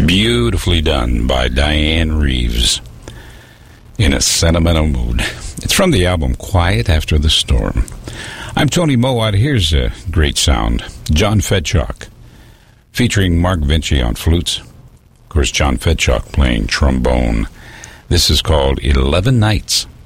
Beautifully done by Diane Reeves. In a sentimental mood. It's from the album Quiet After the Storm. I'm Tony Mowat. Here's a great sound. John Fedchock, featuring Mark Vinci on flutes. Of course, John Fedchock playing trombone. This is called 11 Nights.